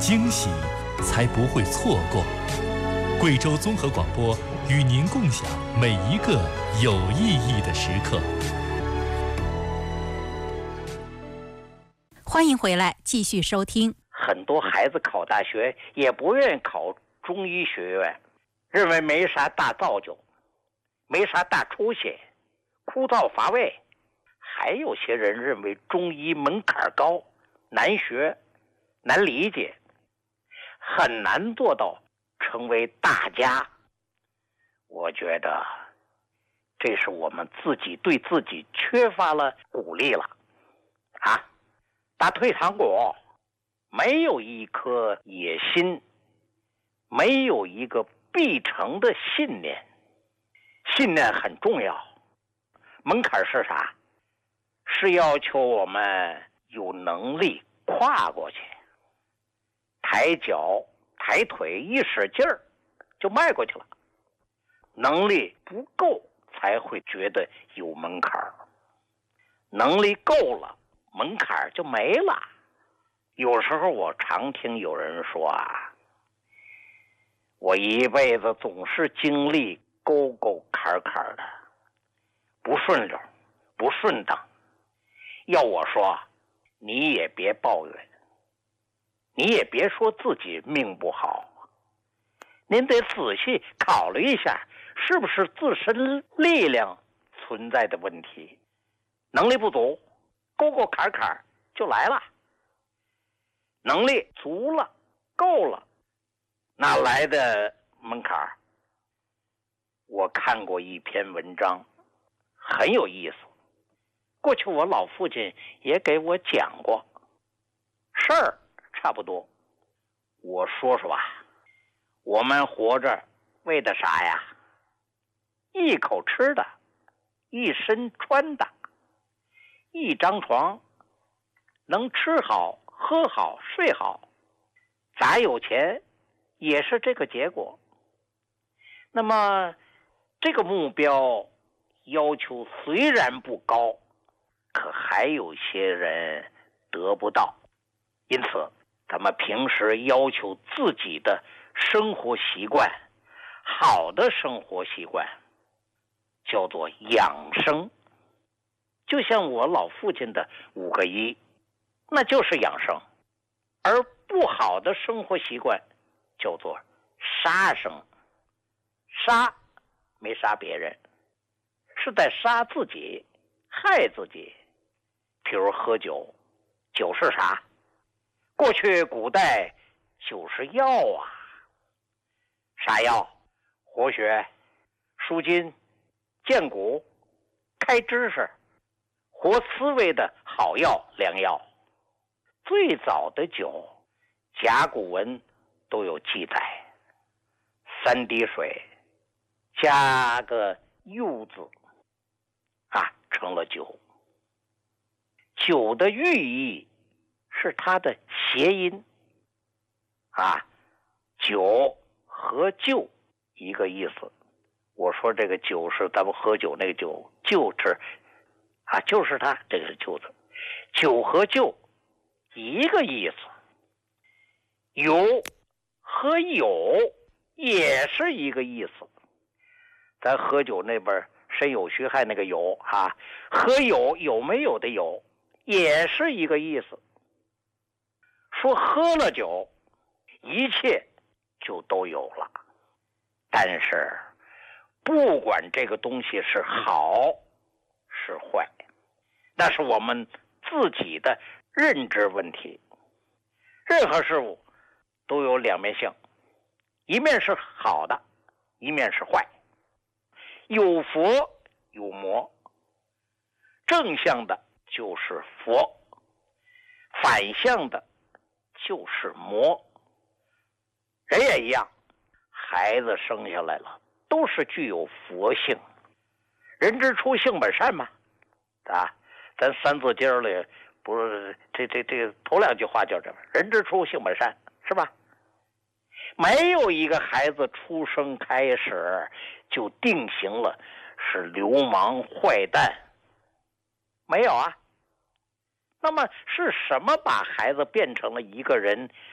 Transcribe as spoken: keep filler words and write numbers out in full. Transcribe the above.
惊喜才不会错过。贵州综合广播与您共享每一个有意义的时刻。 欢迎回来，继续收听。 很多孩子考大学也不愿意考中医学院，认为没啥大造就，没啥大出息，枯燥乏味。还有些人认为中医门槛高，难学，难理解，很难做到成为大家。我觉得这是我们自己对自己缺乏了鼓励了啊！打退堂鼓，没有一颗野心，没有一个必成的信念。信念很重要。门槛是啥？是要求我们有能力跨过去，抬脚抬腿一使劲儿就迈过去了。能力不够才会觉得有门槛，能力够了门槛就没了。有时候我常听有人说啊，我一辈子总是经历沟沟坎坎的，不顺溜，不顺当。要我说，你也别抱怨，你也别说自己命不好，您得仔细考虑一下，是不是自身力量存在的问题。能力不足，沟沟坎坎就来了。能力足了，够了，哪来的门槛？我看过一篇文章，很有意思。过去我老父亲也给我讲过，事儿差不多。我说说吧，我们活着为的啥呀？一口吃的，一身穿的，一张床，能吃好喝好睡好，咱有钱也是这个结果。那么这个目标要求虽然不高，可还有些人得不到。因此咱们平时要求自己的生活习惯，好的生活习惯叫做养生。就像我老父亲的五个一，那就是养生。而不好的生活习惯叫做杀生。杀没杀别人，是在杀自己，害自己。譬如喝酒，酒是啥？过去古代酒是药啊。啥药？活血、舒筋、健骨、开知识、活思维的好药良药。最早的酒，甲骨文都有记载，三滴水加个柚字啊，成了酒。酒的寓意是它的谐音啊，酒和救一个意思。我说这个酒是咱们喝酒那个酒，救字啊，就是它，这个是救字。酒和救一个意思。有和有也是一个意思。咱喝酒那边身有虚害那个有啊，喝有有没有的有也是一个意思。说喝了酒一切就都有了。但是不管这个东西是好是坏，那是我们自己的认知问题。任何事物都有两面性，一面是好的，一面是坏。有佛有魔，正向的就是佛，反向的就是魔。人也一样，孩子生下来了都是具有佛性。人之初性本善嘛，啊，咱三字经里不是这这这头两句话叫这个，人之初性本善，是吧？没有一个孩子出生开始就定型了是流氓坏蛋，没有啊。那么是什么把孩子变成了一个人